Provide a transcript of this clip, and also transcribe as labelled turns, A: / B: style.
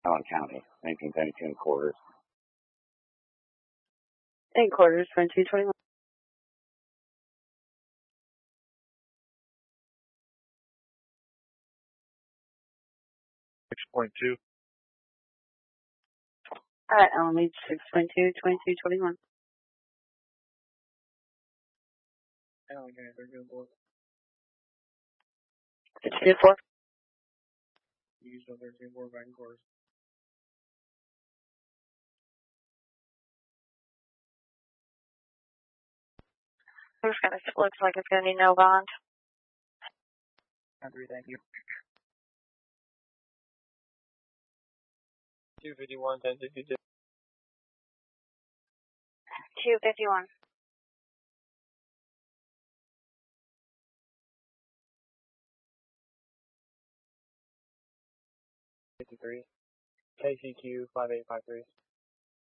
A: Allen County, 1972 and quarters.
B: 8 quarters, 2221.
C: 6.2.
B: Alright, Allen Beach, 622, 2221.
C: Allen County, 13-4.
B: 624.
C: Houston, 13-4, back in quarters.
B: Looks like it's going to be no bond.
C: 3, thank you. 251, 1062.
B: 251.
C: 53. KCQ 5853.